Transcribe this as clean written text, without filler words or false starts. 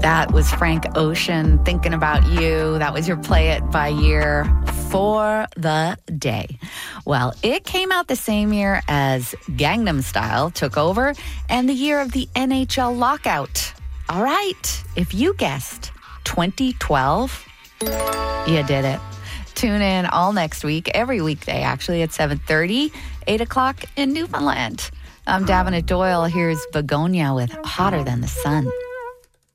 That was Frank Ocean, Thinking About You. That was your Play It by Year for the day. Well, it came out the same year as Gangnam Style took over and the year of the NHL lockout. All right, if you guessed 2012, you did it. Tune in all next week, every weekday actually, at 7:30, 8 o'clock in Newfoundland. I'm Davina Doyle. Here's Begonia with Hotter Than the Sun.